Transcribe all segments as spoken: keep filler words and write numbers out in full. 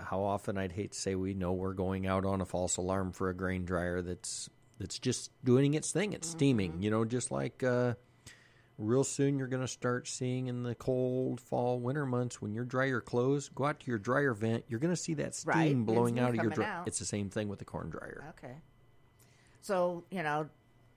how often I'd hate to say we know we're going out on a false alarm for a grain dryer that's that's just doing its thing. It's mm-hmm. steaming, you know, just like uh, real soon you're going to start seeing in the cold fall, winter months when your dryer closed, go out to your dryer vent, you're going to see that steam right. blowing out of your dryer. Out. It's the same thing with the corn dryer. Okay. So, you know,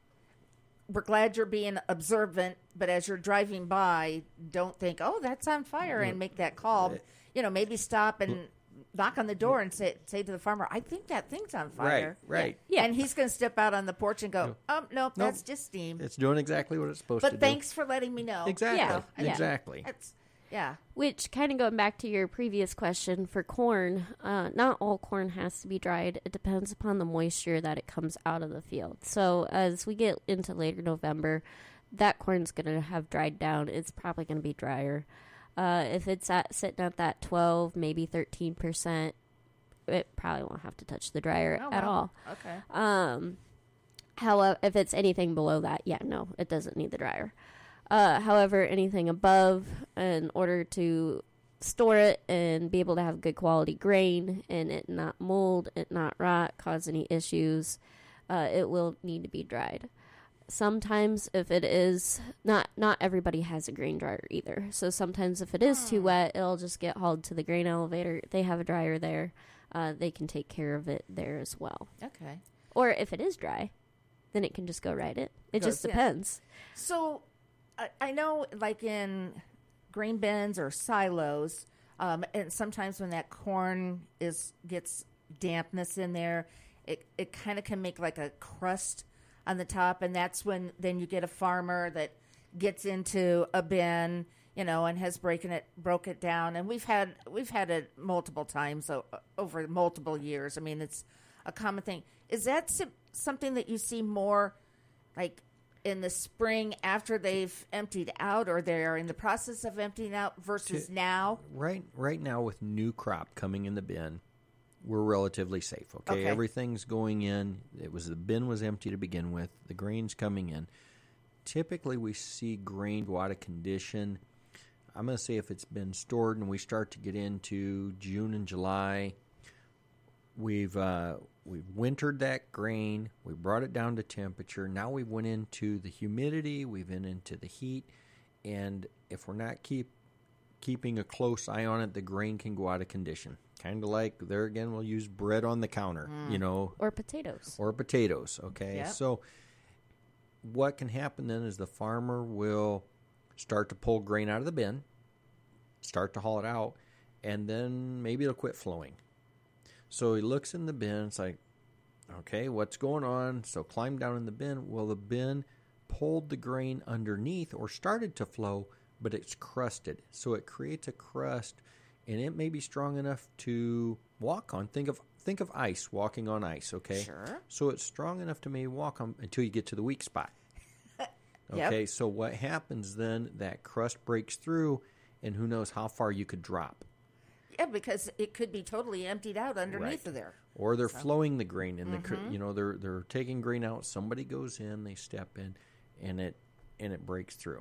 we're glad you're being observant, but as you're driving by, don't think, oh, that's on fire, and make that call. You know, maybe stop and knock on the door and say say to the farmer, I think that thing's on fire. Right, right. Yeah. And he's going to step out on the porch and go, oh, nope, nope, that's just steam. It's doing exactly what it's supposed but to do. But thanks for letting me know. Exactly, yeah. yeah. exactly. It's, yeah. Which, kind of going back to your previous question, for corn, uh, not all corn has to be dried. It depends upon the moisture that it comes out of the field. So as we get into later November, that corn's going to have dried down. It's probably going to be drier. Uh, if it's at sitting at that twelve, maybe thirteen percent, it probably won't have to touch the dryer oh, at wow. all. Okay. Um, however, if it's anything below that, yeah, no, it doesn't need the dryer. Uh, however, anything above, in order to store it and be able to have good quality grain and it not mold, it not rot, cause any issues, uh, it will need to be dried. Sometimes if it is, not not everybody has a grain dryer either. So sometimes if it is too wet, it'll just get hauled to the grain elevator. They have a dryer there. Uh, they can take care of it there as well. Okay. Or if it is dry, then it can just go right it. It Goes, just depends. Yeah. So I, I know like in grain bins or silos, um, and sometimes when that corn is gets dampness in there, it, it kind of can make like a crust on the top, and that's when then you get a farmer that gets into a bin, you know, and has breaking it broke it down. And we've had we've had it multiple times o- over multiple years. I mean, it's a common thing. Is that sim- something that you see more, like in the spring after they've emptied out, or they are in the process of emptying out versus to, now? Right, right now with new crop coming in the bin, we're relatively safe, okay? okay? Everything's going in. It was the bin was empty to begin with. The grain's coming in. Typically, we see grain go out of condition. I'm going to say if it's been stored and we start to get into June and July, we've uh, we've wintered that grain. We brought it down to temperature. Now we went into the humidity. We've been into the heat. And if we're not keep keeping a close eye on it, the grain can go out of condition. Kind of like, there again, we'll use bread on the counter, mm. you know. Or potatoes. Or potatoes, okay? Yep. So what can happen then is the farmer will start to pull grain out of the bin, start to haul it out, and then maybe it'll quit flowing. So he looks in the bin, it's like, okay, what's going on? So climb down in the bin. Well, the bin pulled the grain underneath or started to flow, but it's crusted. So it creates a crust, and it may be strong enough to walk on. Think of think of ice, walking on ice, okay? Sure. So it's strong enough to maybe walk on until you get to the weak spot. Okay, yep. So what happens then, that crust breaks through, and who knows how far you could drop. Yeah, because it could be totally emptied out underneath right. of there. Or they're so. flowing the grain, and mm-hmm. the you know they're they're taking grain out. Somebody goes in, they step in, and it and it breaks through.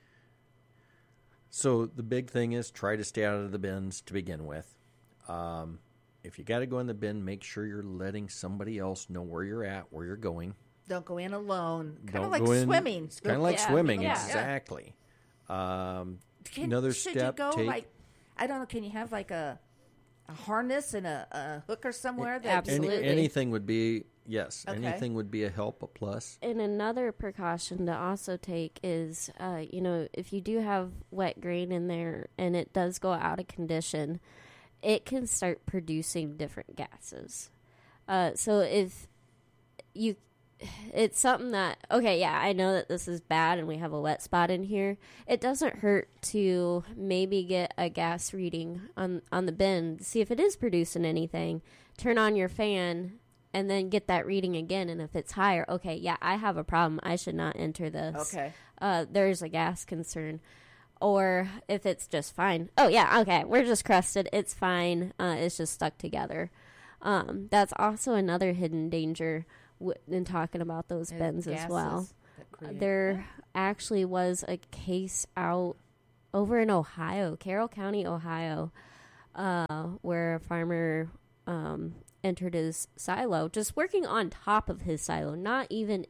So the big thing is try to stay out of the bins to begin with. Um, if you got to go in the bin, make sure you're letting somebody else know where you're at, where you're going. Don't go in alone. Kind Don't of like go in, swimming. It's kind of like yeah. swimming, Yeah. exactly. Um, Can, another should step. you go take, like, I don't know, can you have like a, a harness and a, a hooker somewhere? That Absolutely. Any, anything would be, yes, Okay. anything would be a help, a plus. And another precaution to also take is, uh, you know, if you do have wet grain in there and it does go out of condition, it can start producing different gases. Uh, so if you, it's something that, okay, yeah, I know that this is bad and we have a wet spot in here. It doesn't hurt to maybe get a gas reading on, on the bin, see if it is producing anything. Turn on your fan and then get that reading again. And if it's higher, okay, yeah, I have a problem. I should not enter this. Okay. Uh, there's a gas concern. Or if it's just fine. Oh, yeah, okay, we're just crusted. It's fine. Uh, it's just stuck together. Um, that's also another hidden danger w- in talking about those And bins as well. create- There actually was a case out over in Ohio, Carroll County, Ohio. uh, where a farmer um, entered his silo, just working on top of his silo, not even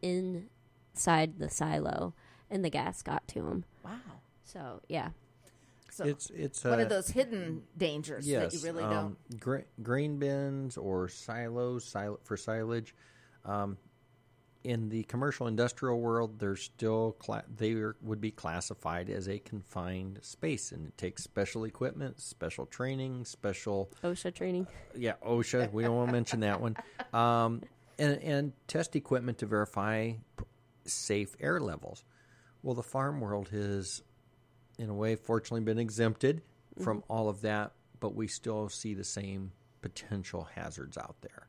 inside the silo, and the gas got to him. Wow. So, yeah. So It's it's one uh, of those hidden dangers yes, that you really um, gra- grain bins or silos sil- for silage. Um, in the commercial industrial world, they're still cla- they are, would be classified as a confined space, and it takes special equipment, special training, special OSHA training. yeah OSHA. We don't want to mention that one, um, and and test equipment to verify p- safe air levels. Well, the farm world has, in a way, fortunately been exempted mm-hmm. from all of that, but we still see the same potential hazards out there.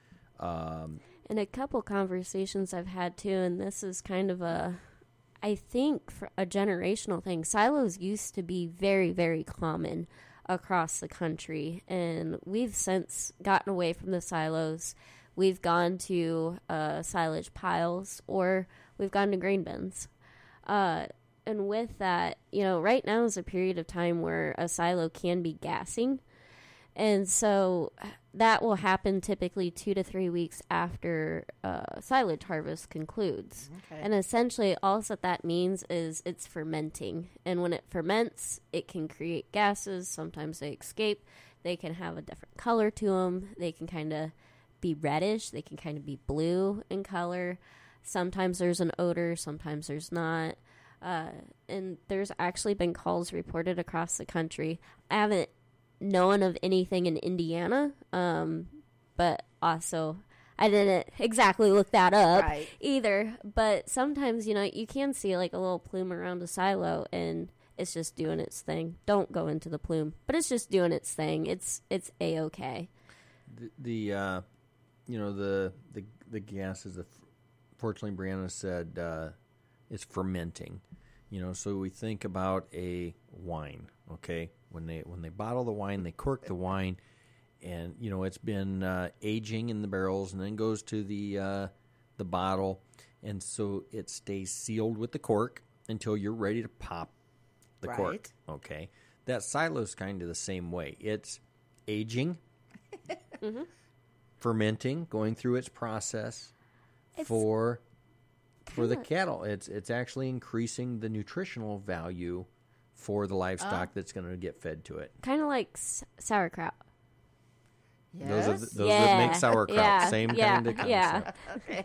Um, and a couple conversations I've had too, and this is kind of a, I think, for a generational thing. Silos used to be very, very common across the country, and we've since gotten away from the silos. We've gone to uh, silage piles, or we've gone to grain bins. Uh, and with that, you know, right now is a period of time where a silo can be gassing. And so that will happen typically two to three weeks after uh, silage harvest concludes. Okay. And essentially all that that means is it's fermenting. And when it ferments, it can create gases. Sometimes they escape. They can have a different color to them. They can kind of be reddish. They can kind of be blue in color. Sometimes there's an odor. Sometimes there's not. Uh, and there's actually been calls reported across the country. I haven't known of anything in Indiana, um, but also I didn't exactly look that up Right. either. But sometimes, you know, you can see like a little plume around a silo, and it's just doing its thing. Don't go into the plume, but it's just doing its thing. It's it's a-okay. the, the uh, you know the the the gases. The, fortunately, Brianna said uh, it's fermenting. You know, so we think about a wine. Okay, when they when they bottle the wine, they cork the wine, and you know it's been uh, aging in the barrels, and then goes to the uh, the bottle, and so it stays sealed with the cork until you're ready to pop the Right. cork. Okay, that silo's kind of the same way. It's aging, Mm-hmm. fermenting, going through its process It's for for the kinda- cattle. It's it's actually increasing the nutritional value for the livestock Ah. that's going to get fed to it. Kind of like s- sauerkraut. Yes. Those are the, those Yeah, that make sauerkraut. yeah, Same yeah, kind of concept. yeah. Okay.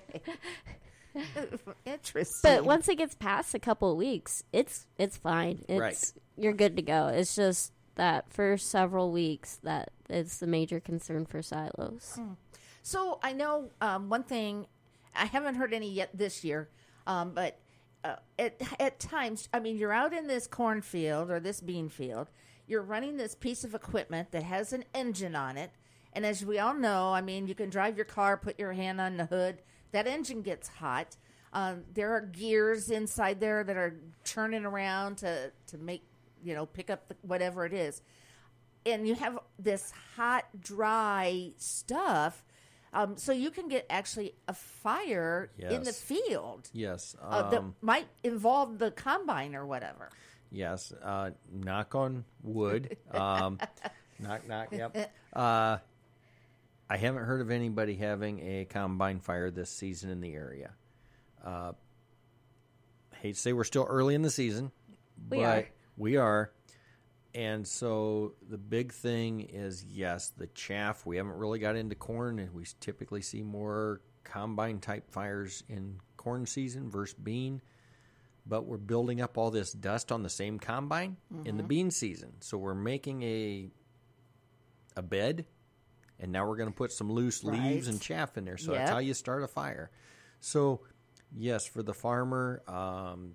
Interesting. But once it gets past a couple of weeks, it's it's fine. It's Right. You're good to go. It's just that first several weeks that is the major concern for silos. So I know um, one thing. I haven't heard any yet this year, um, but uh, at at times, I mean, you're out in this cornfield or this bean field. You're running this piece of equipment that has an engine on it, and as we all know, I mean, you can drive your car, put your hand on the hood. That engine gets hot. Um, there are gears inside there that are churning around to to make you know pick up the, whatever it is, and you have this hot, dry stuff. Um, so you can get actually a fire in the Yes. field Yes. uh, that Um, might involve the combine or whatever. yes. Uh, knock on wood. Um, knock, knock. Yep. Uh, I haven't heard of anybody having a combine fire this season in the area. Uh, hate to say we're still early in the season, We but are. we are. And so the big thing is, yes, the chaff. We haven't really got into corn, and we typically see more combine-type fires in corn season versus bean. But we're building up all this dust on the same combine in the bean season. So we're making a a bed, and now we're going to put some loose leaves Right. and chaff in there. So Yep. that's how you start a fire. So, yes, for the farmer, um,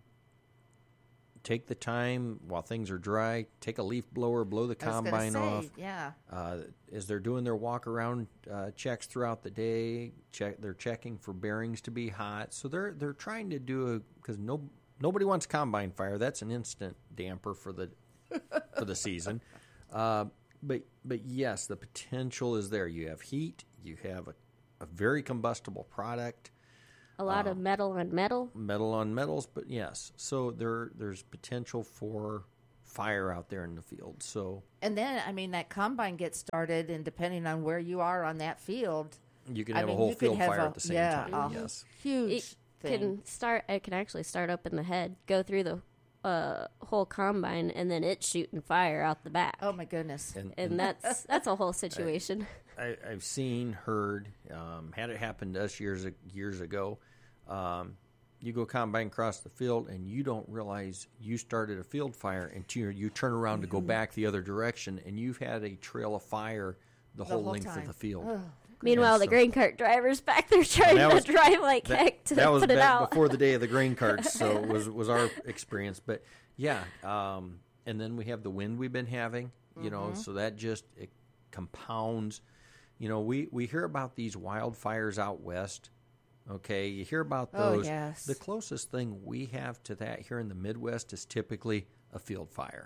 take the time while things are dry. Take a leaf blower, blow the I was gonna combine say, off. yeah. Uh, as they're doing their walk around uh, checks throughout the day, check they're checking for bearings to be hot. So they're they're trying to do a because no nobody wants combine fire. That's an instant damper for the for the season. Uh, but but yes, the potential is there. You have heat. You have a, a very combustible product. A lot of metal on metal. Metal on metals, but yes. So there there's potential for fire out there in the field. So And then, I mean, that combine gets started, and depending on where you are on that field, you can I have mean, a whole you could field have fire a- at the same yeah, time. a Yes. huge It thing. can start. It can actually start up in the head, go through the uh, whole combine, and then it's shooting fire out the back. Oh my goodness! And, And that's that's a whole situation. I, I've seen, heard, um, had it happen to us years years ago. Um, you go combine across the field, and you don't realize you started a field fire until you turn around to go back the other direction, and you've had a trail of fire the, whole, whole length time. of the field. Meanwhile, And the so- grain cart driver's back there trying that to was- drive like that, heck to that was put it back out. before the day of the grain carts, so it was was our experience. But yeah, um, and then we have the wind we've been having, you know, so that just it compounds. You know, we we hear about these wildfires out west. Okay, you hear about Oh, those. yes. The closest thing we have to that here in the Midwest is typically a field fire.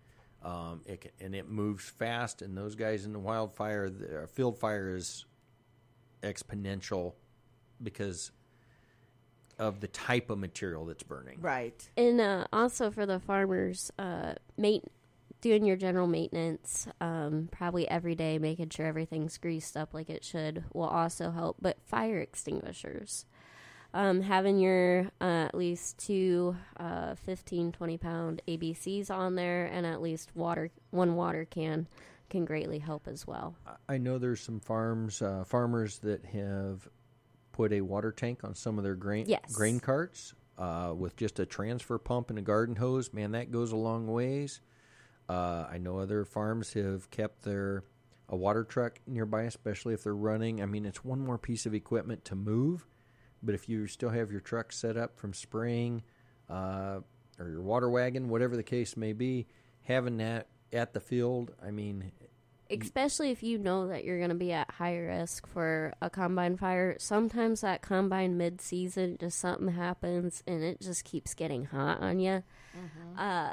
Um, it, can- and it moves fast, and those guys in the wildfire, the field fire is exponential because of the type of material that's burning. Right. And uh, also for the farmers, uh, mate, doing your general maintenance, um, probably every day, making sure everything's greased up like it should, will also help. But fire extinguishers, um, having your uh, at least two uh, fifteen, twenty pound A B Cs on there, and at least water, one water can, can greatly help as well. I know there's some farms, uh, farmers that have put a water tank on some of their grain Yes. grain carts uh, with just a transfer pump and a garden hose. Man, that goes a long ways. Uh, I know other farms have kept their a water truck nearby, especially if they're running. I mean, it's one more piece of equipment to move, but if you still have your truck set up from spraying uh, or your water wagon, whatever the case may be, having that at the field, I mean, Especially if you know that you're going to be at high risk for a combine fire. Sometimes that combine mid-season, just something happens and it just keeps getting hot on you. Uh,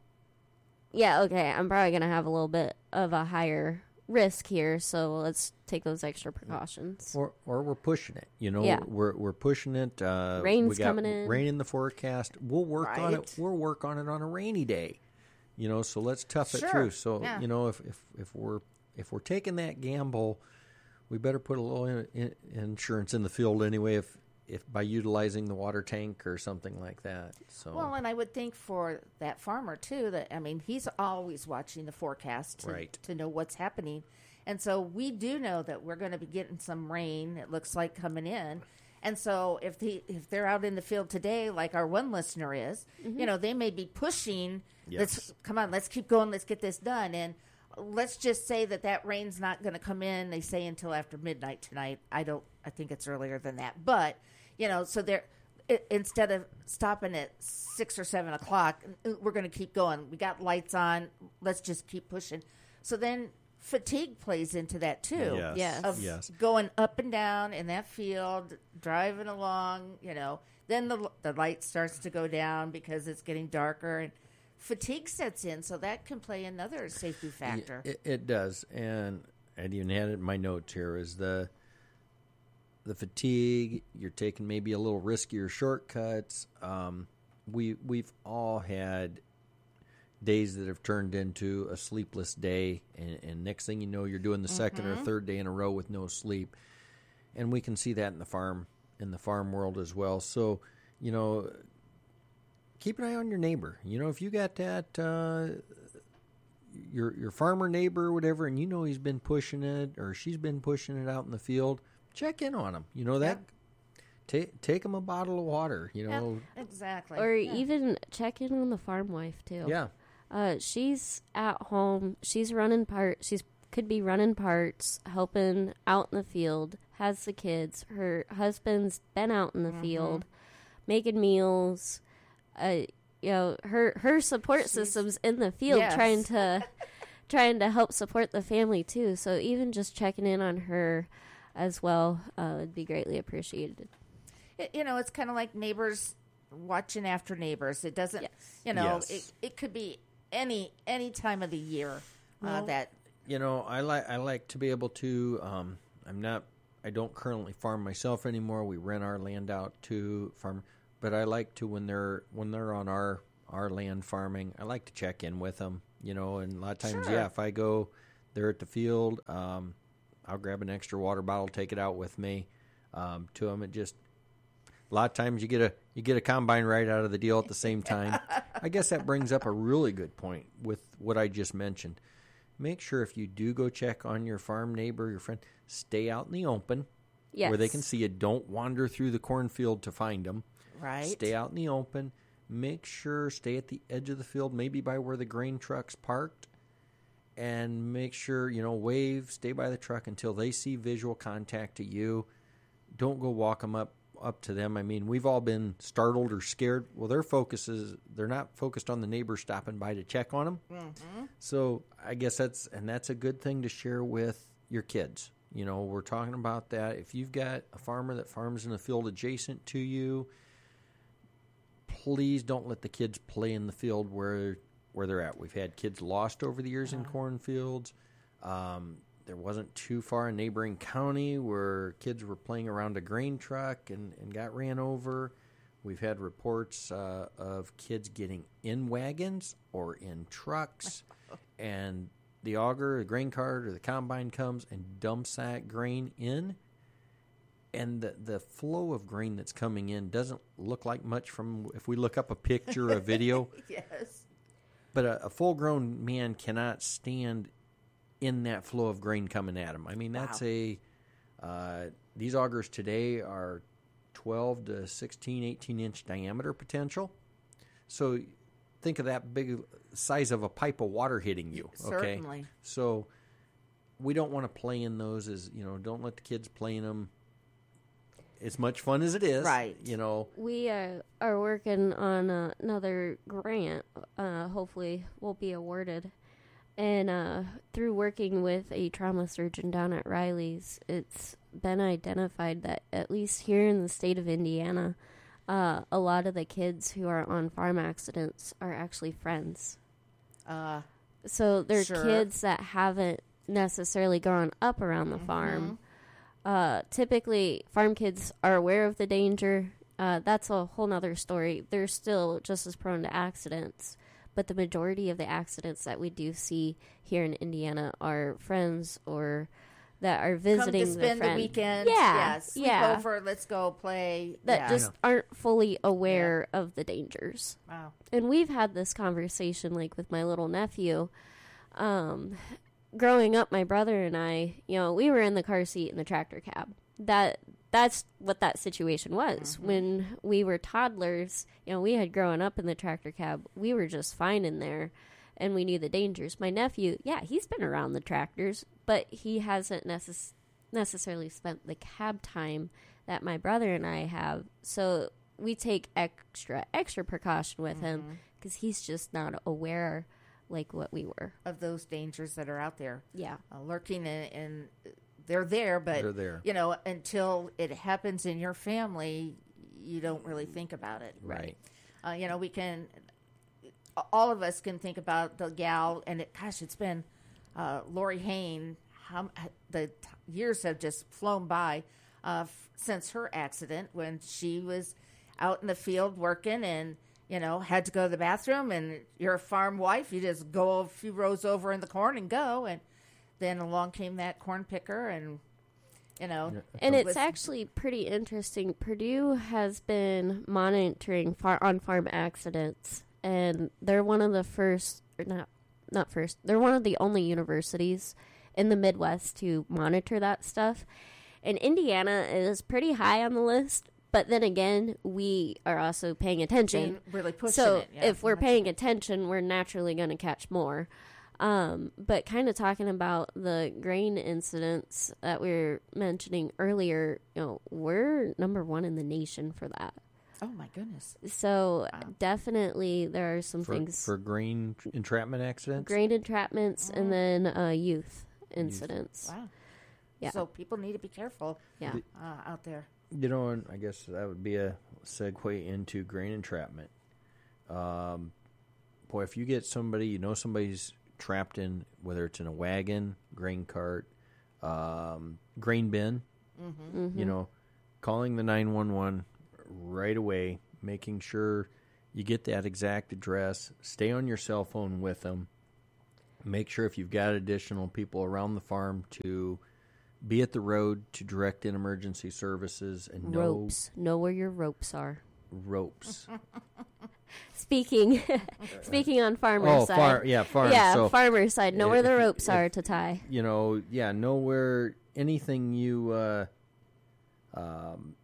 yeah, okay, I'm probably going to have a little bit of a higher risk here, so let's take those extra precautions. Or, or we're pushing it, you know. Yeah. We're we're pushing it. Uh, Rain's we got coming in. Rain in the forecast. We'll work on it. Right. We'll work on it on a rainy day, you know. So let's tough it Sure. through. So Yeah. you know, if, if if we're if we're taking that gamble, we better put a little in, in, insurance in the field anyway. If if by utilizing the water tank or something like that. So Well, and I would think for that farmer too that I mean he's always watching the forecast to, Right. to know what's happening, and so we do know that we're going to be getting some rain. It looks like coming in, and so if the if they're out in the field today, like our one listener is, you know, they may be pushing. Yes. Let's come on, let's keep going, let's get this done, and let's just say that that rain's not going to come in. They say until after midnight tonight. I don't. I think it's earlier than that, but you know, so they're. I instead of stopping at six or seven o'clock, we're going to keep going. We got lights on. Let's just keep pushing. So then fatigue plays into that too. yes, Yes. Of yes. going up and down in that field, driving along, you know, then the the light starts to go down because it's getting darker and fatigue sets in. So that can play another safety factor. It, it does, and I even had it in my notes here is the the fatigue. You're taking maybe a little riskier shortcuts. Um, we we've all had days that have turned into a sleepless day, and, and next thing you know, you're doing the second or third day in a row with no sleep, and we can see that in the farm in the farm world as well. So, you know, keep an eye on your neighbor. You know, if you got that. Uh, your your farmer neighbor or whatever, and you know he's been pushing it or she's been pushing it out in the field, check in on him. You know that. Take take him a bottle of water. You Yeah, know. exactly. Or Yeah. even check in on the farm wife, too. Yeah. Uh, she's at home. She's running part. She's could be running parts, helping out in the field. Has the kids. Her husband's been out in the field, making meals. Uh, you know, her her support system's in the field, Yes. trying to trying to help support the family too. So even just checking in on her as well uh, would be greatly appreciated. It, you know, it's kind of like neighbors watching after neighbors. It doesn't, Yes. you know, Yes. it, it could be any any time of the year uh, Well, that. You know, I like I like to be able to. Um, I'm not. I don't currently farm myself anymore. We rent our land out to farm, but I like to when they're when they're on our our land farming, I like to check in with them, you know, and a lot of times, Sure. yeah, if I go there at the field, um, I'll grab an extra water bottle, take it out with me um, to them. It just, a lot of times you get a you get a combine right out of the deal at the same time. I guess that brings up a really good point with what I just mentioned. Make sure if you do go check on your farm neighbor, your friend, stay out in the open Yes. where they can see you. Don't wander through the cornfield to find them. Right. Stay out in the open. Make sure stay at the edge of the field, maybe by where the grain truck's parked, and make sure, you know, wave, stay by the truck until they see visual contact to you. Don't go walk them up up to them. I mean, we've all been startled or scared. Well, their focus is they're not focused on the neighbor stopping by to check on them. Mm-hmm. So I guess that's and that's a good thing to share with your kids. You know, we're talking about that. If you've got a farmer that farms in a field adjacent to you, please don't let the kids play in the field where where they're at. We've had kids lost over the years in cornfields. Um, there wasn't too far in neighboring county where kids were playing around a grain truck and, and got ran over. We've had reports uh, of kids getting in wagons or in trucks, and the auger, the grain cart, or the combine comes and dumps that grain in. And the, the flow of grain that's coming in doesn't look like much from if we look up a picture or a video. Yes. But a, a full-grown man cannot stand in that flow of grain coming at him. I mean, that's Wow. a uh, these augers today are twelve to sixteen, eighteen inch diameter potential. So think of that big size of a pipe of water hitting you. Okay, Certainly. so we don't want to play in those. As you know, don't let the kids play in them. As much fun as it is, Right. You know, We uh, are working on uh, another grant. Uh, hopefully, we'll be awarded. And uh, through working with a trauma surgeon down at Riley's, it's been identified that at least here in the state of Indiana, uh, a lot of the kids who are on farm accidents are actually friends. Uh, So they're Sure. kids that haven't necessarily grown up around the farm. Uh, typically, farm kids are aware of the danger. Uh, that's a whole nother story. They're still just as prone to accidents. But the majority of the accidents that we do see here in Indiana are friends or that are come visiting to spend the the friend. weekend. Yeah, Yeah. Sleep yeah. over. Let's go play. That yeah. just aren't fully aware of the dangers. Wow. And we've had this conversation like with my little nephew. Um, growing up, my brother and I, you know, we were in the car seat in the tractor cab. That that's what that situation was. Mm-hmm. When we were toddlers, you know, we had grown up in the tractor cab. We were just fine in there, and we knew the dangers. My nephew, yeah, he's been around the tractors, but he hasn't necess- necessarily spent the cab time that my brother and I have. So we take extra extra precaution with him Mm-hmm. because he's just not aware like what we were. Of those dangers that are out there, Yeah. uh, lurking, and, and they're there. But They're there. you know, until it happens in your family, you don't really think about it. right? Uh, you know, we can, all of us can think about the gal, and it, gosh, it's been uh, Lori Hain. How the t- years have just flown by uh, f- since her accident when she was out in the field working and, you know, had to go to the bathroom. And you're a farm wife, you just go a few rows over in the corn and go. And then along came that corn picker, and you know, And it's was- actually pretty interesting. Purdue has been monitoring far on farm accidents, and they're one of the first, or not not first. They're one of the only universities in the Midwest to monitor that stuff. And Indiana is pretty high on the list. But then again, we are also paying attention. Been really pushing so it. Yeah, if we're much paying of it. attention, we're naturally going to catch more. Um, but kind of talking about the grain incidents that we were mentioning earlier, you know, we're number one in the nation for that. Oh my goodness! So Wow. definitely there are some For, things, for grain entrapment accidents. grain entrapments, and then uh, youth incidents. Wow. Yeah. So people need to be careful Yeah. uh, out there. You know, and I guess that would be a segue into grain entrapment. Um, boy, if you get somebody, you know, somebody's trapped in, whether it's in a wagon, grain cart, um, grain bin, Mm-hmm. you know, calling the nine one one right away, making sure, You get that exact address. Stay on your cell phone with them. Make sure if you've got additional people around the farm to be at the road to direct in emergency services and know Ropes. Know where your ropes are. ropes. Speaking speaking on farmer oh, side. far, yeah, farm. Yeah, so, farmer side. Know where the if- ropes if- are to tie. You know, yeah, know where anything you, uh, um,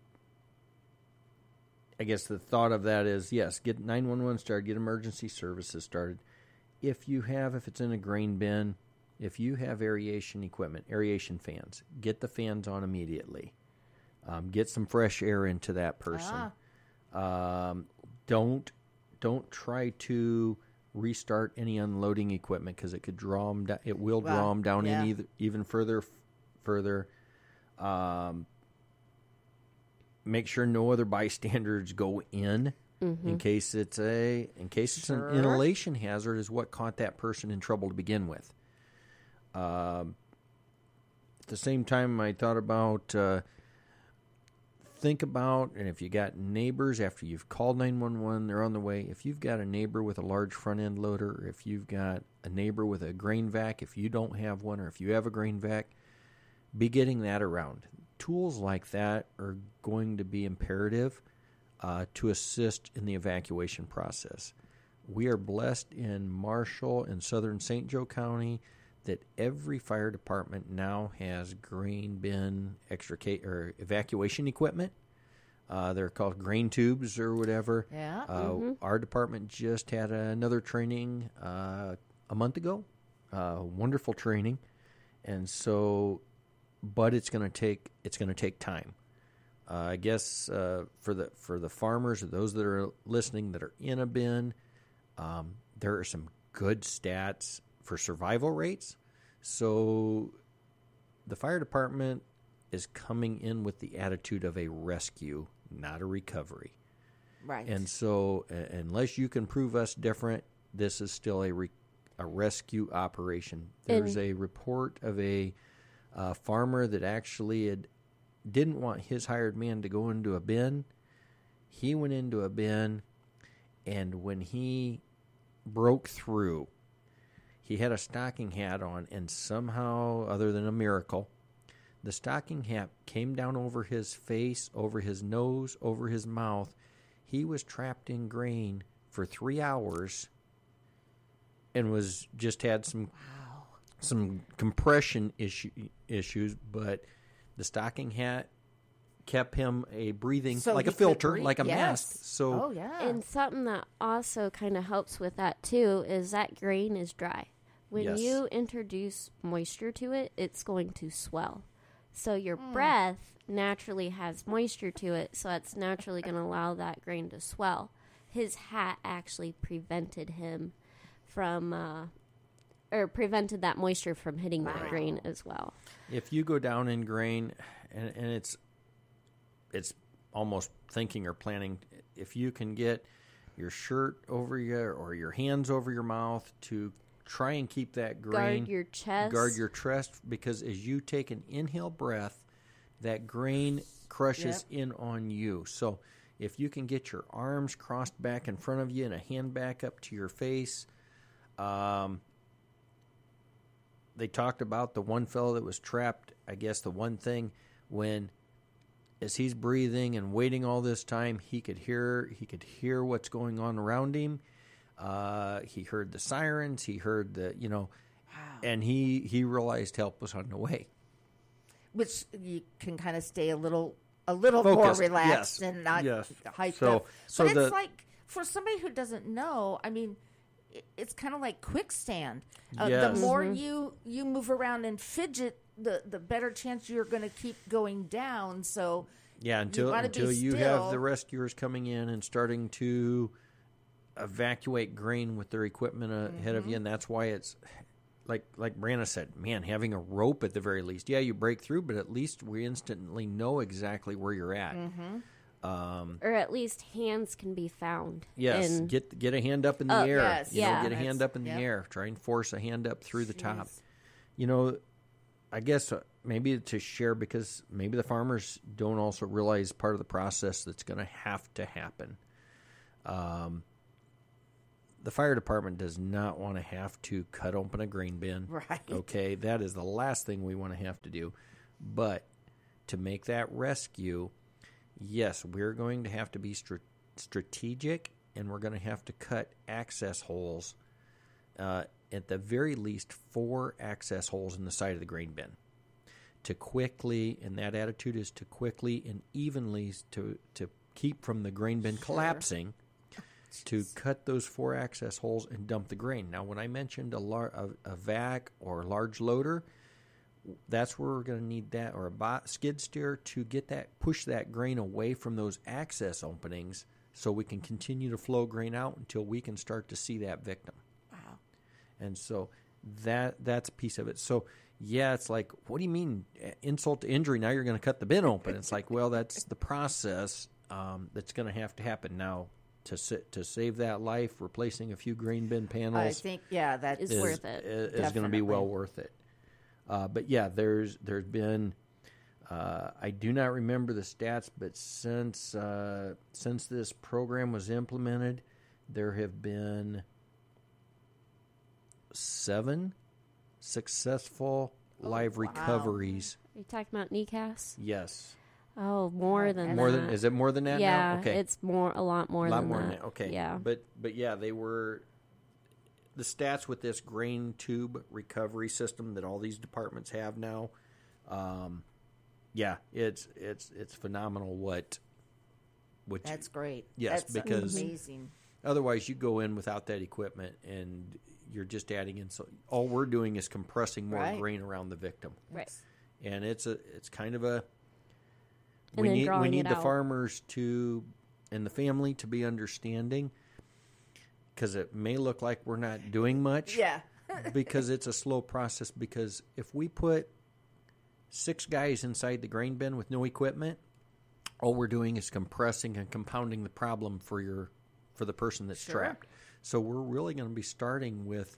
I guess the thought of that is, yes, get nine one one started, get emergency services started. If you have, if it's in a grain bin, if you have aeration equipment, aeration fans, get the fans on immediately. Um, get some fresh air into that person. Ah. Um, don't don't try to restart any unloading equipment because it could draw them down. It will draw Wow. them down Yeah. in either, even further. Further. Um, make sure no other bystanders go in. In case it's a, in case it's Sure. an inhalation hazard, is what caught that person in trouble to begin with. Um, at the same time, I thought about, uh, think about, and if you got neighbors after you've called nine one one, they're on the way. If you've got a neighbor with a large front end loader, if you've got a neighbor with a grain vac, if you don't have one, or if you have a grain vac, be getting that around. Tools like that are going to be imperative. Uh, to assist in the evacuation process. We are blessed in Marshall and southern Saint Joe County that every fire department now has grain bin extricate or evacuation equipment. Uh, they're called grain tubes or whatever. Yeah. Uh, Mm-hmm. Our department just had another training uh, a month ago. Uh, wonderful training, and so, but it's going to take it's going to take time. Uh, I guess uh, for the for the farmers or those that are listening that are in a bin, um, there are some good stats for survival rates. So the fire department is coming in with the attitude of a rescue, not a recovery. Right. And so uh, unless you can prove us different, this is still a re- a rescue operation. There's And- a report of a uh, farmer that actually had didn't want his hired man to go into a bin. He went into a bin, and when he broke through, he had a stocking hat on, and somehow, other than a miracle, the stocking hat came down over his face, over his nose, over his mouth. He was trapped in grain for three hours and was just had some some compression issue, issues, but the stocking hat kept him a breathing So like he a could filter, breathe, like a yes. mask. So Oh yeah. And something that also kind of helps with that too is that grain is dry. When Yes. you introduce moisture to it, it's going to swell. So your breath naturally has moisture to it, so it's naturally going to allow that grain to swell. His hat actually prevented him from, uh, or prevented that moisture from hitting that grain as well. if you go down in grain, and, and it's it's almost thinking or planning, if you can get your shirt over your or your hands over your mouth to try and keep that grain, Guard your chest. guard your chest, because as you take an inhale breath, that grain crushes in on you. So if you can get your arms crossed back in front of you and a hand back up to your face. Um, they talked about the one fellow that was trapped. I guess the one thing, when as he's breathing and waiting all this time, he could hear he could hear what's going on around him. Uh, he heard the sirens. He heard the you know, and he he realized help was on the way. Which you can kind of stay a little a little more Focused, relaxed yes, and not yes. hyped So- up. so but the- it's like for somebody who doesn't know, I mean, it, it's kind of like quicksand. Uh, Yes. The more you you move around and fidget, the the better chance you're going to keep going down. So Yeah, until wanna be until you still. have the rescuers coming in and starting to evacuate grain with their equipment ahead of you, and that's why it's like like Brianna said, man, having a rope at the very least. Yeah, you break through, but at least we instantly know exactly where you're at. Um, Or at least hands can be found. yes, And get get a hand up in the Oh, air. yes, you know, yeah. get a hand That's- up in the yep. air. Try and force a hand up through the top. Jeez. You know, I guess uh, maybe to share, because maybe the farmers don't also realize part of the process that's going to have to happen. Um, the fire department does not want to have to cut open a grain bin. Right. Okay, that is the last thing we want to have to do. But to make that rescue, yes, we're going to have to be str- strategic, and we're going to have to cut access holes, uh, at the very least four access holes in the side of the grain bin. To quickly, and that attitude is to quickly and evenly to, to keep from the grain bin Sure. collapsing, to cut those four access holes and dump the grain. Now, when I mentioned a, lar- a, a vac or a large loader, that's where we're going to need that, or a bo- skid steer to get that, push that grain away from those access openings so we can continue to flow grain out until we can start to see that victim. Wow. And so that that's a piece of it. So, yeah, it's like, what do you mean insult to injury? Now you're going to cut the bin open. It's like, well, that's the process um, that's going to have to happen now. To sit, to save that life, replacing a few grain bin panels, I think, yeah, that Is is worth it. Is, going to be Definitely. well worth it. Uh, but yeah, there's there's been, uh, I do not remember the stats, but since uh, since this program was implemented, there have been seven successful live wow. recoveries. Are you talking about N E C A S? Yes, Oh, more than more that. than is it more than that yeah, now? Okay, it's more, a lot more a lot than more that. than that. Okay, Yeah. but but yeah, they were the stats with this grain tube recovery system that all these departments have now. Um, yeah, it's it's it's phenomenal. What, what That's you, great. Yes, That's because- amazing. otherwise you go in without that equipment and you're just adding in. So all we're doing is compressing more Right. grain around the victim, Right. and it's a it's kind of a And we then need we drawing need it the out. farmers to and the family to be understanding, because it may look like we're not doing much. Yeah. Because it's a slow process. Because if we put six guys inside the grain bin with no equipment, all we're doing is compressing and compounding the problem for your for the person that's Sure. trapped. So we're really going to be starting with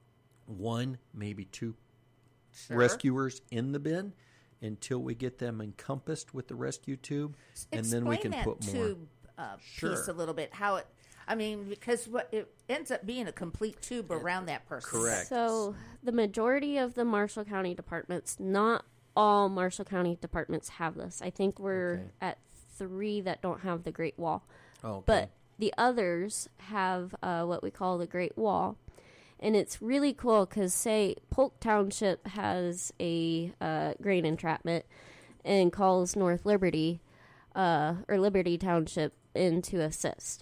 one, maybe two Sure. rescuers in the bin until we get them encompassed with the rescue tube, and then we can Explain put that more. tube uh, piece Sure. a little bit. How it, I mean, because what it ends up being a complete tube around that person. Correct. So the majority of the Marshall County departments, not all Marshall County departments have this. I think we're Okay. at three that don't have the Great Wall. Oh, okay. But the others have uh, what we call the Great Wall. And it's really cool because, say, Polk Township has a uh, grain entrapment and calls North Liberty uh, or Liberty Township in to assist.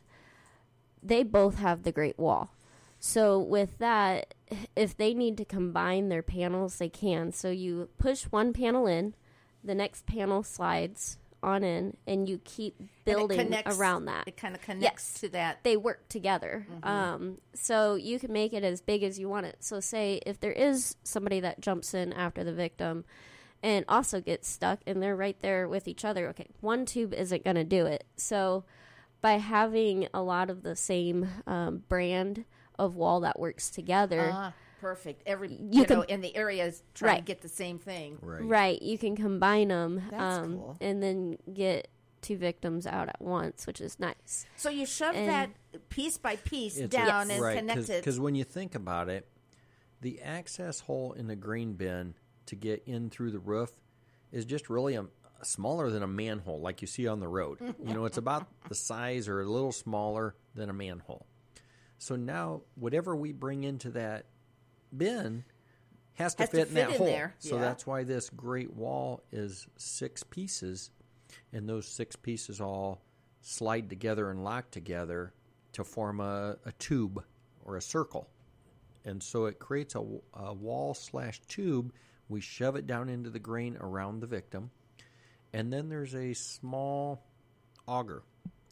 They both have the Great Wall. So with that, if they need to combine their panels, they can. So you push one panel in, the next panel slides on in, and you keep And it building connects- around that. It kind of connects Yes. to that. They work together. Um, so you can make it as big as you want it. So say if there is somebody that jumps in after the victim and also gets stuck and they're right there with each other, okay, one tube isn't going to do it. So by having a lot of the same um, brand of wall that works together, Ah, perfect. Every you, You know can- in the areas trying to Right. get the same thing. right. right, you can combine them That's um, cool. and then get two victims out at once, which is nice. So you shove And- that piece by piece It's down Yes. and right, connect it. Because when you think about it, the access hole in the grain bin to get in through the roof is just really a, smaller than a manhole, like you see on the road. You know, it's about the size or a little smaller than a manhole. So now, whatever we bring into that bin has to Has to fit in fit that in hole. there, So yeah. that's why this great wall is six pieces, and those six pieces all slide together and lock together to form a, a tube or a circle. And so it creates a, a wall slash tube. We shove it down into the grain around the victim. And then there's a small auger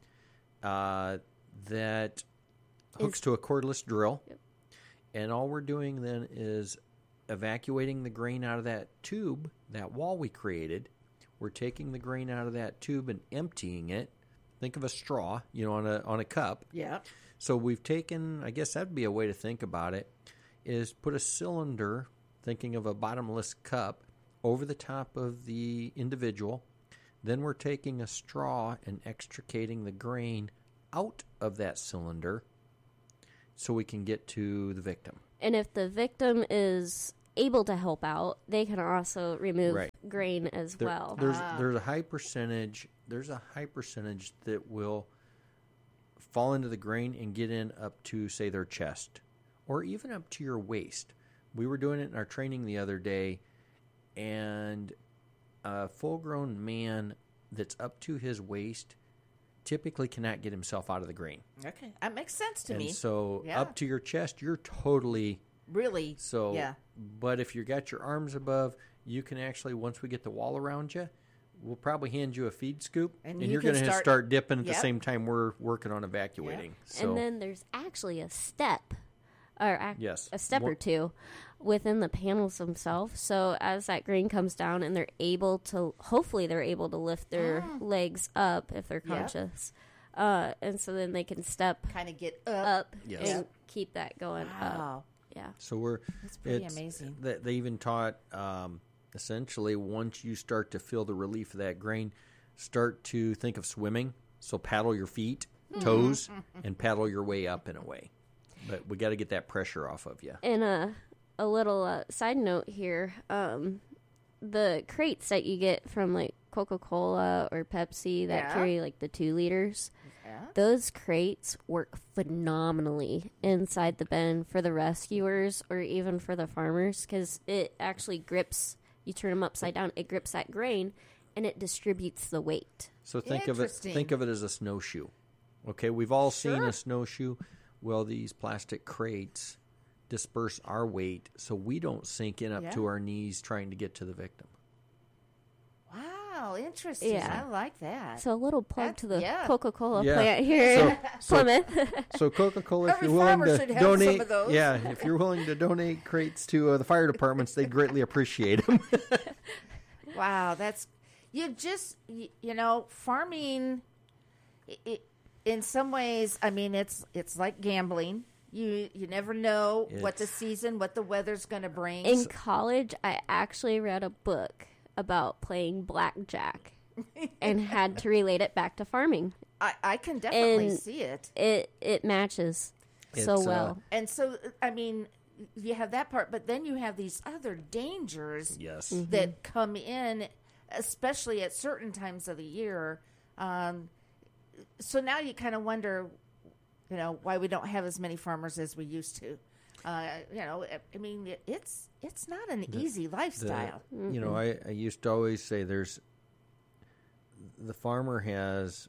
uh, that hooks Is- to a cordless drill. Yep. And all we're doing then is evacuating the grain out of that tube, that wall we created. We're taking the grain out of that tube and emptying it. Think of a straw, you know, on a on a cup. Yeah. So we've taken, I guess that'd be a way to think about it, is put a cylinder, thinking of a bottomless cup, over the top of the individual. Then we're taking a straw and extricating the grain out of that cylinder. so we can get to the victim. And if the victim is able to help out, they can also remove Right. grain as There- well. There's Ah. there's a high percentage there's a high percentage that will fall into the grain and get in up to, say, their chest or even up to your waist. We were doing it in our training the other day, and a full-grown man that's up to his waist typically cannot get himself out of the grain. Okay, that makes sense to and me. so Yeah. up to your chest, you're totally Really, so. yeah. But if you got your arms above, you can actually, once we get the wall around you, we'll probably hand you a feed scoop, And and, you you're can going to start- start dipping at Yep. the same time we're working on evacuating. So And then there's actually a step, or ac- Yes. a step or One- two within the panels themselves. So as that grain comes down and they're able to, hopefully they're able to lift their legs up if they're Yep. conscious. Uh, and so then they can step Kind of get up. up Yes. and keep that going up. Wow, Yeah. So we're that's pretty it's- amazing. They, they even taught um, essentially once you start to feel the relief of that grain, start to think of swimming. So paddle your feet, toes, and paddle your way up in a way. But we got to get that pressure off of you. And a a little uh, side note here, um, the crates that you get from like Coca-Cola or Pepsi that Yeah. carry like the two liters, Yeah. those crates work phenomenally inside the bin for the rescuers or even for the farmers because it actually grips. You turn them upside down, it grips that grain, and it distributes the weight. So think of it Interesting. think of it as a snowshoe. Okay, we've all seen Sure. a snowshoe. Well, these plastic crates disperse our weight so we don't sink in up Yeah. to our knees trying to get to the victim. Wow, interesting. Yeah. I like that. So a little plug That's- to the yeah. Coca-Cola Yeah. plant here So- in so- Plymouth. So Coca-Cola, if Every you're willing farmer to should have some donate, of those. yeah, if you're willing to donate crates to uh, the fire departments, they'd greatly appreciate them. Wow, that's you just you, you know farming. It, it, in some ways, I mean it's it's like gambling. You you never know what the It's- season, what the weather's going to bring. In college, I actually read a book about playing blackjack and had to relate it back to farming. I, I can definitely and- see it. It it matches so It's, uh, well. And so, I mean, you have that part, but then you have these other dangers Yes. that come in, especially at certain times of the year. Um, so now you kind of wonder, you know, why we don't have as many farmers as we used to. Uh, you know, I- I mean, it- it's it's not an easy The- lifestyle. You know, I, I used to always say there's the farmer has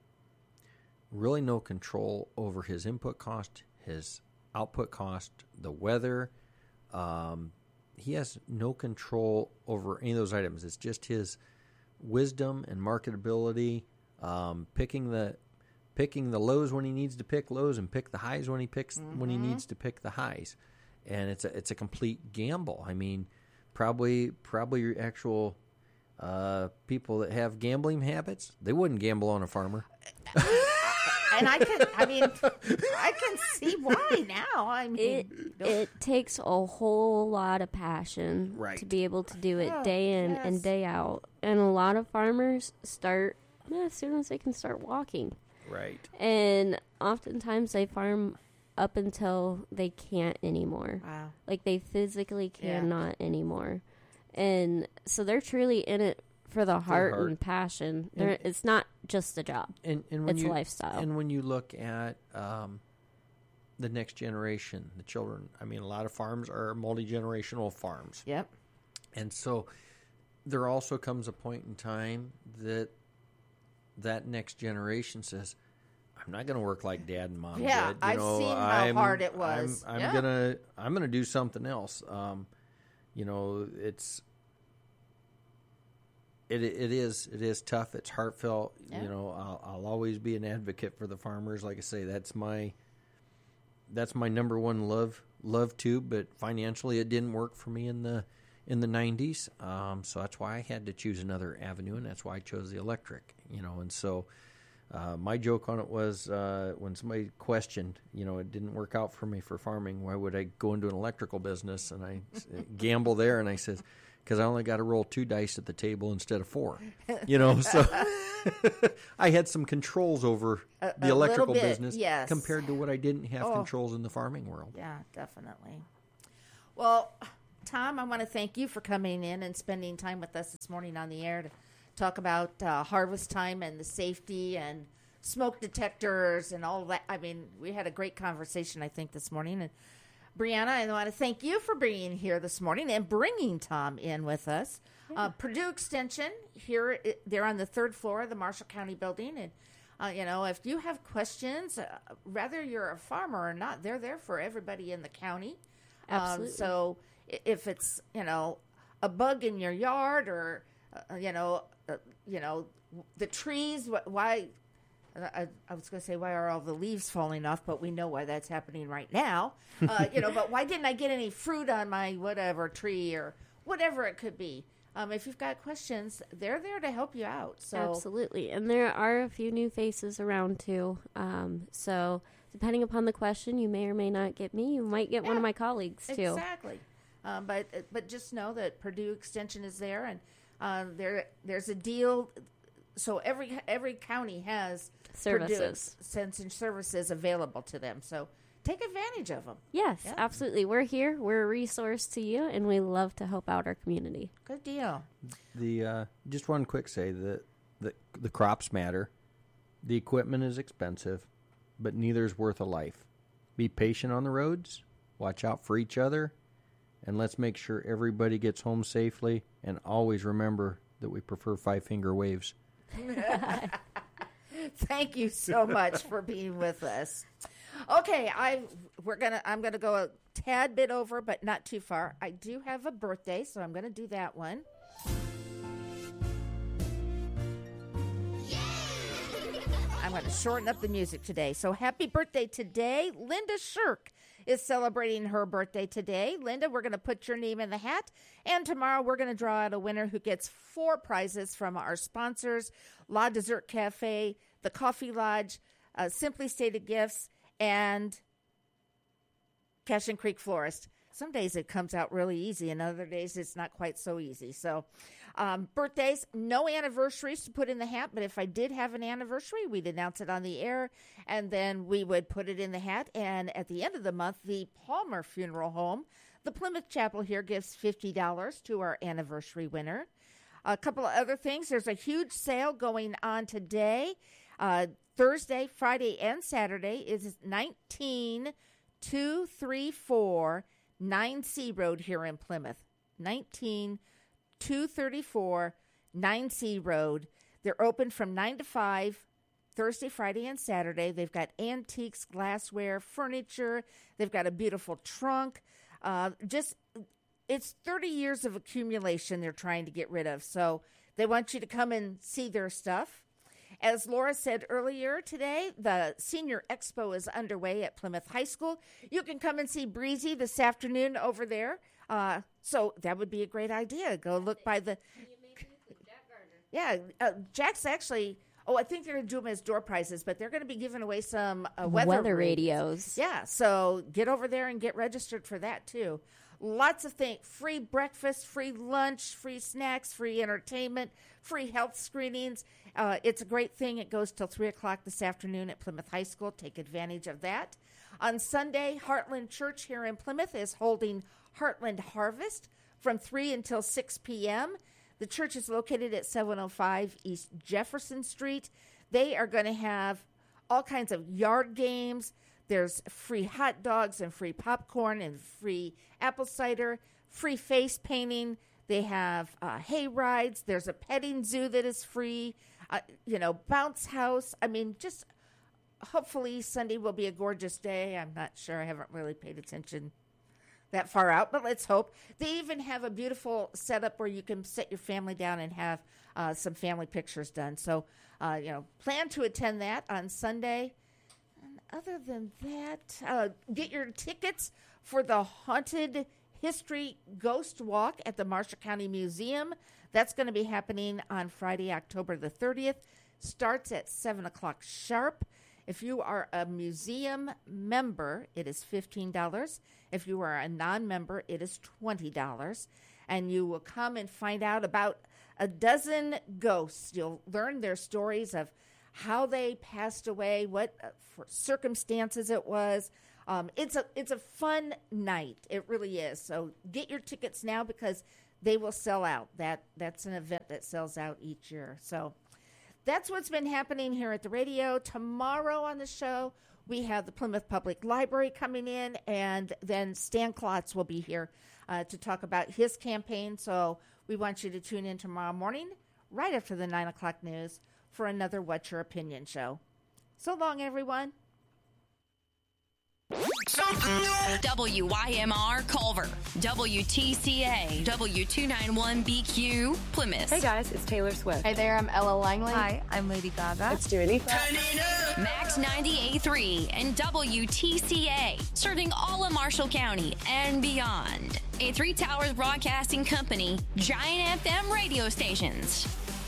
really no control over his input cost, his output cost, the weather. Um, he has no control over any of those items. It's just his wisdom and marketability, um, picking the picking the lows when he needs to pick lows and pick the highs when he picks when he needs to pick the highs. And it's a it's a complete gamble. I mean, probably probably your actual uh, people that have gambling habits, they wouldn't gamble on a farmer. And I can, I mean, I can see why now. I mean, It it takes a whole lot of passion Right. to be able to do it Oh, day in yes. and day out. And a lot of farmers start eh, as soon as they can start walking. Right. And oftentimes they farm up until they can't anymore. wow. Like they physically Yeah. cannot anymore. And so they're truly in it for the heart, heart. and passion. They're, it's not just a job. And and when It's you lifestyle. and when you look at um, the next generation, the children. I mean, a lot of farms are multi generational farms. Yep. And so there also comes a point in time that that next generation says, I'm not going to work like dad and mom Yeah, did. You I've know, seen how I'm- hard it was. I'm, I'm Yeah. gonna I'm gonna do something else. Um, you know, it's it it is it is tough. It's heartfelt. Yeah. You know, I'll, I'll always be an advocate for the farmers. Like I say, that's my that's my number one love love tube. But financially, it didn't work for me in the in the nineties. Um, so that's why I had to choose another avenue, and that's why I chose the electric. You know, and so uh, my joke on it was uh, when somebody questioned, you know, it didn't work out for me for farming. Why would I go into an electrical business? And I gamble there, and I said, because I only got to roll two dice at the table instead of four. You know, so I had some controls over A- the a electrical little bit, business yes. compared to what I didn't have Oh. controls in the farming world. Yeah, definitely. Well, Tom, I want to thank you for coming in and spending time with us this morning on the air to talk about uh, harvest time and the safety and smoke detectors and all that. I mean, we had a great conversation, I think, this morning. And Brianna, I want to thank you for being here this morning and bringing Tom in with us. Yeah. Uh, Purdue Extension, here, it, they're on the third floor of the Marshall County building. And, uh, you know, if you have questions, uh, whether you're a farmer or not, they're there for everybody in the county. Absolutely. Um, so if it's, you know, a bug in your yard or, uh, you know, uh, you know, the trees, why, I, I was going to say, why are all the leaves falling off? But we know why that's happening right now. Uh, you know, but why didn't I get any fruit on my whatever tree or whatever it could be? Um, if you've got questions, they're there to help you out. So Absolutely. And there are a few new faces around too. Um, so depending upon the question, you may or may not get me. You might get Yeah, one of my colleagues too. Exactly. Um, but but just know that Purdue Extension is there, and uh, there there's a deal. So every every county has Services. Purdue Extension services available to them. So take advantage of them. Yes, Yeah. absolutely. We're here. We're a resource to you, and we love to help out our community. Good deal. The uh, just one quick say that the the crops matter. The equipment is expensive, but neither is worth a life. Be patient on the roads. Watch out for each other. And let's make sure everybody gets home safely. And always remember that we prefer five-finger waves. Thank you so much for being with us. Okay, I we're gonna I'm gonna go a tad bit over, but not too far. I do have a birthday, so I'm gonna do that one. I'm going to shorten up the music today. So happy birthday today. Linda Shirk is celebrating her birthday today. Linda, we're going to put your name in the hat. And tomorrow we're going to draw out a winner who gets four prizes from our sponsors, La Dessert Cafe, the Coffee Lodge, uh, Simply Stated Gifts, and Cashin Creek Florist. Some days it comes out really easy, and other days it's not quite so easy. So um, birthdays, no anniversaries to put in the hat, but if I did have an anniversary, we'd announce it on the air, and then we would put it in the hat. And at the end of the month, the Palmer Funeral Home, the Plymouth Chapel here, gives fifty dollars to our anniversary winner. A couple of other things. There's a huge sale going on today. Uh, Thursday, Friday, and Saturday is nineteen two thirty-four nine C Road here in Plymouth. nineteen two thirty-four nine C Road. They're open from nine to five, Thursday, Friday, and Saturday. They've got antiques, glassware, furniture. They've got a beautiful trunk. Uh, just, it's thirty years of accumulation they're trying to get rid of. So they want you to come and see their stuff. As Laura said earlier today, the Senior Expo is underway at Plymouth High School. You can come and see Breezy this afternoon over there. Uh, so that would be a great idea. Go look by the... Yeah, uh, Jack's actually... Oh, I think they're going to do them as door prizes, but they're going to be giving away some uh, weather, Weather radios. radios. Yeah, so get over there and get registered for that, too. Lots of things. Free breakfast, free lunch, free snacks, free entertainment, free health screenings. Uh, it's a great thing. It goes till three o'clock this afternoon at Plymouth High School. Take advantage of that. On Sunday, Heartland Church here in Plymouth is holding Heartland Harvest from three until six p.m. The church is located at seven oh five East Jefferson Street. They are going to have all kinds of yard games. There's free hot dogs and free popcorn and free apple cider, free face painting. They have uh, hay rides. There's a petting zoo that is free. Uh, you know, bounce house. I mean, just hopefully Sunday will be a gorgeous day. I'm not sure. I haven't really paid attention that far out, but let's hope. They even have a beautiful setup where you can sit your family down and have uh, some family pictures done. So, uh, you know, plan to attend that on Sunday. And other than that, uh, get your tickets for the Haunted History Ghost Walk at the Marshall County Museum. That's going to be happening on Friday, October the thirtieth. Starts at seven o'clock sharp. If you are a museum member, it is fifteen dollars. If you are a non-member, it is twenty dollars. And you will come and find out about a dozen ghosts. You'll learn their stories of how they passed away, what uh, for circumstances it was. Um, it's a it's a fun night. It really is. So get your tickets now because they will sell out. That that's an event that sells out each year. So that's what's been happening here at the radio. Tomorrow on the show, we have the Plymouth Public Library coming in, and then Stan Klotz will be here uh, to talk about his campaign. So we want you to tune in tomorrow morning, right after the nine o'clock news, for another What's Your Opinion show. So long, everyone. W Y M R Culver, W T C A, W two ninety-one B Q, Plymouth. Hey guys, it's Taylor Swift. Hey there, I'm Ella Langley. Hi, I'm Lady Gaga. It's Dua Lipa. Max ninety-eight point three and W T C A, serving all of Marshall County and beyond. A Three Towers Broadcasting Company, Giant F M radio stations.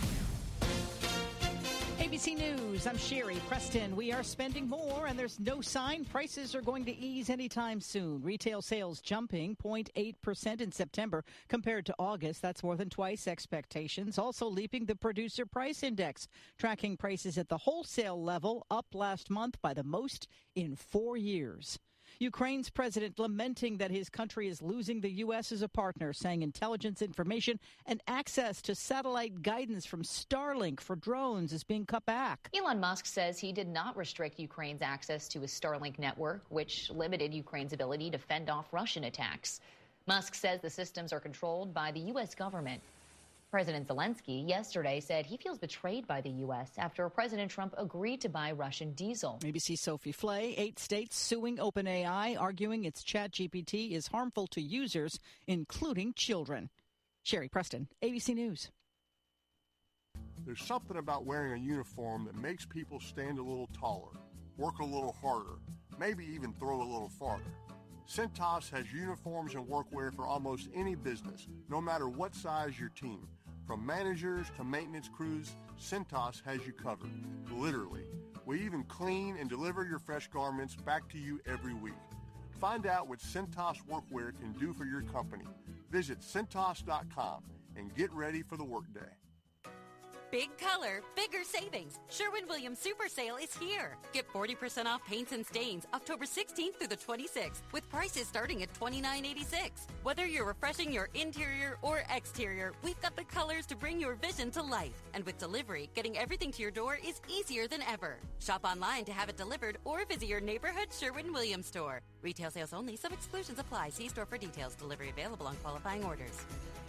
A B C News, I'm Sherry Preston. We are spending more, and there's no sign prices are going to ease anytime soon. Retail sales jumping zero point eight percent in September compared to August. That's more than twice expectations. Also leaping the Producer Price Index, tracking prices at the wholesale level, up last month by the most in four years. Ukraine's president lamenting that his country is losing the U S as a partner, saying intelligence information and access to satellite guidance from Starlink for drones is being cut back. Elon Musk says he did not restrict Ukraine's access to his Starlink network, which limited Ukraine's ability to fend off Russian attacks. Musk says the systems are controlled by the U S government. President Zelensky yesterday said he feels betrayed by the U S after President Trump agreed to buy Russian diesel. A B C's Sophie Flay, eight states suing OpenAI, arguing its ChatGPT is harmful to users, including children. Sherry Preston, A B C News. There's something about wearing a uniform that makes people stand a little taller, work a little harder, maybe even throw a little farther. Cintas has uniforms and workwear for almost any business, no matter what size your team. From managers to maintenance crews, Cintas has you covered, literally. We even clean and deliver your fresh garments back to you every week. Find out what Cintas workwear can do for your company. Visit Cintas dot com and get ready for the workday. Big color, bigger savings. Sherwin-Williams Super Sale is here. Get forty percent off paints and stains October sixteenth through the twenty-sixth with prices starting at twenty-nine eighty-six. Whether you're refreshing your interior or exterior, we've got the colors to bring your vision to life. And with delivery, getting everything to your door is easier than ever. Shop online to have it delivered or visit your neighborhood Sherwin-Williams store. Retail sales only. Some exclusions apply. See store for details. Delivery available on qualifying orders.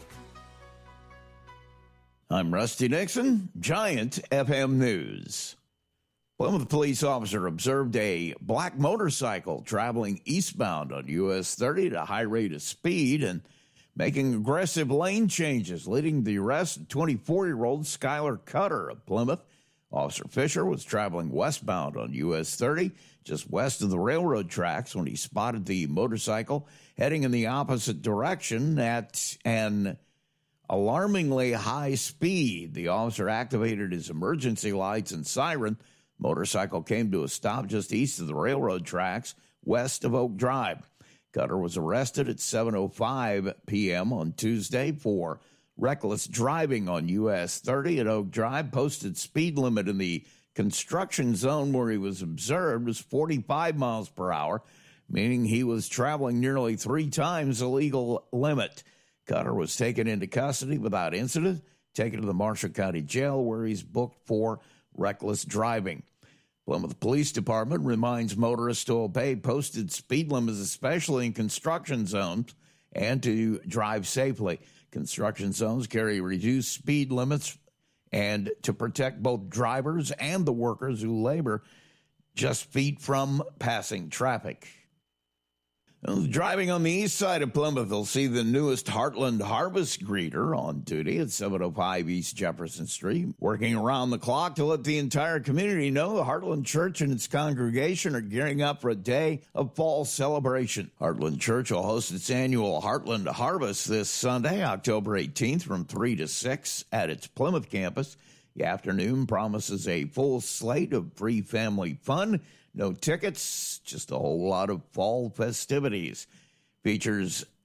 I'm Rusty Nixon, Giant F M News. Plymouth police officer observed a black motorcycle traveling eastbound on U S thirty at a high rate of speed and making aggressive lane changes, leading to the arrest of twenty-four-year-old Skylar Cutter of Plymouth. Officer Fisher was traveling westbound on U S thirty, just west of the railroad tracks, when he spotted the motorcycle heading in the opposite direction at an alarmingly high speed. The officer activated his emergency lights and siren. Motorcycle came to a stop just east of the railroad tracks, west of Oak Drive. Cutter was arrested at seven oh five p.m. on Tuesday for reckless driving on U S thirty at Oak Drive. Posted speed limit in the construction zone where he was observed was forty-five miles per hour, meaning he was traveling nearly three times the legal limit. Cutter was taken into custody without incident, taken to the Marshall County Jail, where he's booked for reckless driving. Plymouth Police Department reminds motorists to obey posted speed limits, especially in construction zones, and to drive safely. Construction zones carry reduced speed limits, and to protect both drivers and the workers who labor just feet from passing traffic. Driving on the east side of Plymouth will see the newest Heartland Harvest greeter on duty at seven oh five East Jefferson Street, working around the clock to let the entire community know the Heartland Church and its congregation are gearing up for a day of fall celebration. Heartland Church will host its annual Heartland Harvest this Sunday, October eighteenth, from three to six at its Plymouth campus. The afternoon promises a full slate of free family fun. No tickets, just a whole lot of fall festivities. Features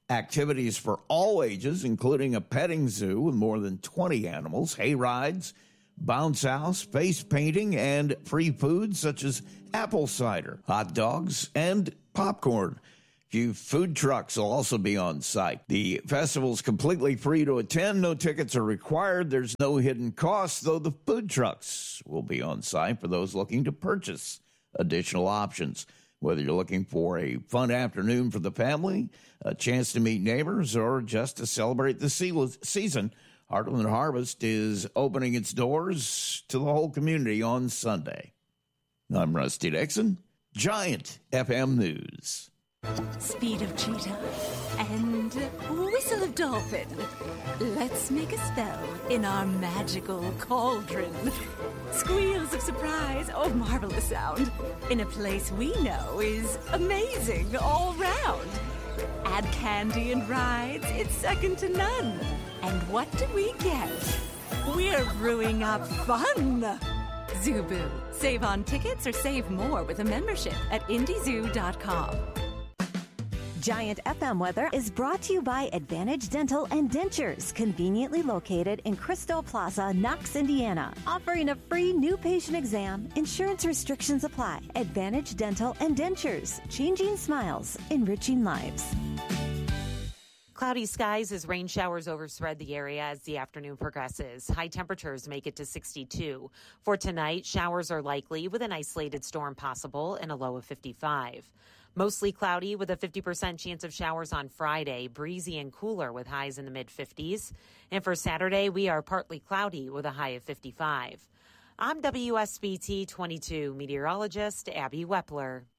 Activities for all ages, including a petting zoo with more than twenty animals, hay rides, bounce house, face painting, and free foods such as apple cider, hot dogs, and popcorn. A few food trucks will also be on site. The festival is completely free to attend. No tickets are required. There's no hidden costs, though the food trucks will be on site for those looking to purchase additional options. Whether you're looking for a fun afternoon for the family, a chance to meet neighbors, or just to celebrate the season, Heartland Harvest is opening its doors to the whole community on Sunday. I'm Rusty Dixon, Giant F M News. Speed of cheetah and whistle of dolphin. Let's make a spell in our magical cauldron. Squeals of surprise, oh, marvelous sound, in a place we know is amazing all round. Add candy and rides, it's second to none. And what do we get? We're brewing up fun. Zoo-Boo. Save on tickets or save more with a membership at indie zoo dot com. Giant F M weather is brought to you by Advantage Dental and Dentures, conveniently located in Cristo Plaza, Knox, Indiana. Offering a free new patient exam. Insurance restrictions apply. Advantage Dental and Dentures, changing smiles, enriching lives. Cloudy skies as rain showers overspread the area as the afternoon progresses. High temperatures make it to sixty-two. For tonight, showers are likely with an isolated storm possible and a low of fifty-five. Mostly cloudy with a fifty percent chance of showers on Friday, breezy and cooler with highs in the mid-fifties. And for Saturday, we are partly cloudy with a high of fifty-five. I'm W S B T twenty-two meteorologist Abby Wepler.